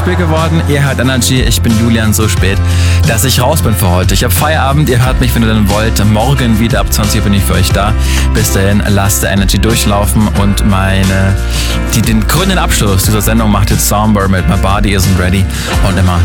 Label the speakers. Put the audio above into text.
Speaker 1: spät geworden. Ihr hört Energy, ich bin Julian, so spät, dass ich raus bin für heute. Ich habe Feierabend, ihr hört mich, wenn ihr dann wollt. Morgen wieder ab 20 Uhr bin ich für euch da. Bis dahin, lasst Energy durchlaufen und den krönenden Abschluss dieser Sendung macht jetzt Somber mit My Body Isn't Ready und immer